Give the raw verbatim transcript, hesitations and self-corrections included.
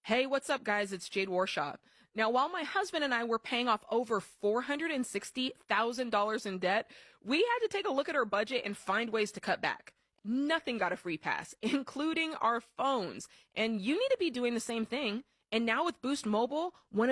Hey, what's up, guys? It's Jade Warshaw. Now, while my husband and I were paying off over four hundred sixty thousand dollars in debt, we had to take a look at our budget and find ways to cut back. Nothing got a free pass, including our phones. And you need to be doing the same thing. And now with Boost Mobile, one of